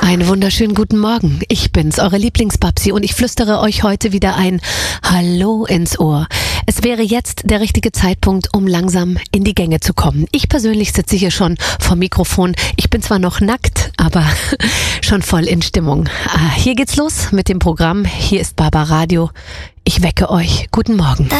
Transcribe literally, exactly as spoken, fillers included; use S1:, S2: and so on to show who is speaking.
S1: Einen wunderschönen guten Morgen. Ich bin's, eure Lieblingsbabsi, und ich flüstere euch heute wieder ein Hallo ins Ohr. Es wäre jetzt der richtige Zeitpunkt, um langsam in die Gänge zu kommen. Ich persönlich sitze hier schon vom Mikrofon. Ich bin zwar noch nackt, aber schon voll in Stimmung. Hier geht's los mit dem Programm. Hier ist Barbaradio. Ich wecke euch. Guten Morgen.